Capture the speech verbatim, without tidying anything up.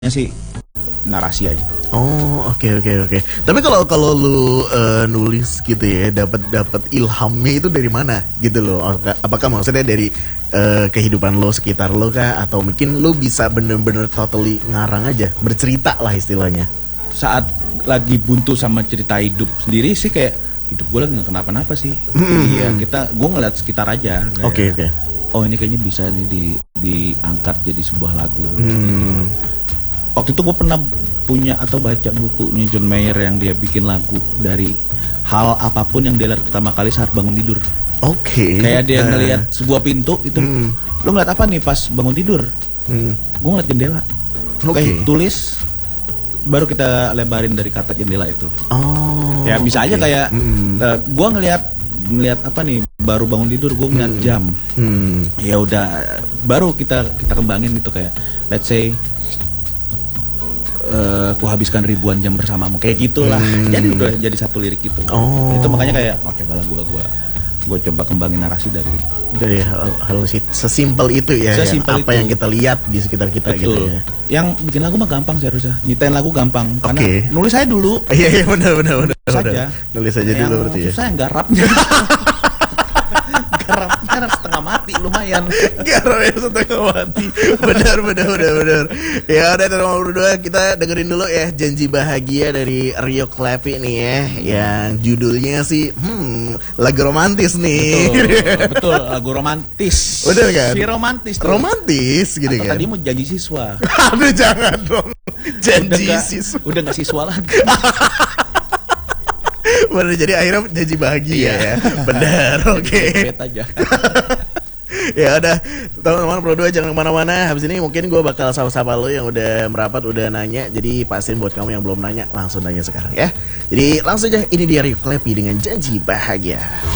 sih narasi aja. Oh, oke okay, oke okay, oke. Okay. Tapi kalau kalau lu uh, nulis gitu ya, dapat dapat ilhamnya itu dari mana gitu loh? Apakah maksudnya dari uh, kehidupan lo sekitar lo kah, atau mungkin lo bisa bener-bener totally ngarang aja, bercerita lah istilahnya? Saat lagi buntu sama cerita hidup sendiri sih, kayak hidup gue lagi nggak kenapa-napa sih. Iya, hmm. kita gue ngeliat sekitar aja. Oke okay, oke. Okay. Oh, ini kayaknya bisa nih di diangkat jadi sebuah lagu. Hmm. Waktu itu gue pernah punya atau baca bukunya John Mayer yang dia bikin lagu dari hal apapun yang dia lihat pertama kali saat bangun tidur. Oke. Okay. Kayak dia ngelihat sebuah pintu itu, hmm. lo ngeliat apa nih pas bangun tidur? Hmm. Gue ngeliat jendela. Oke. Okay. Tulis, baru kita lebarin dari kata jendela itu. Oh. Ya bisa okay. aja kayak hmm. uh, gue ngelihat ngelihat apa nih, baru bangun tidur gue ngeliat hmm. jam. Hmm. Ya udah, baru kita kita kembangin gitu, kayak let's say Uh, ku habiskan ribuan jam bersamamu, kayak gitulah. Hmm. Jadi udah jadi satu lirik gitu. Oh. Itu makanya kayak oh cobalah gua gua gua coba kembangin narasi dari dari hal, hal sesimpel itu ya, sesimpel yang apa itu. yang kita lihat di sekitar kita. Betul. Gitu ya. Yang bikin lagu mah gampang sih harusnya. Nyitain lagu gampang. Karena okay. nulis aja dulu. Iya iya benar benar benar. Nulis saja. Nulis aja dulu berarti ya. Susah yang garapnya. Garapnya setengah mati lumayan. Garapnya setengah mati. Benar benar benar benar. Ya udah, nomor berdua kita dengerin dulu ya Janji Bahagia dari Rio Clappy nih ya, yang judulnya sih hmm lagu romantis nih. Betul, betul lagu romantis. Bener kan? Si romantis tuh. Romantis gitu. Atau kan. Tadi mau janji siswa. Aduh jangan dong. Janji udah siswa. Gak, udah gak siswa lagi. Bener, jadi akhirnya janji bahagia iya. ya. Bener, oke. Okay. aja. Ya udah, teman-teman berdua jangan kemana-mana. Habis ini mungkin gue bakal sapa-sapa lo yang udah merapat, udah nanya. Jadi pastiin buat kamu yang belum nanya, langsung nanya sekarang ya. Jadi langsung aja, ini dia Rio Clappy dengan Janji Bahagia.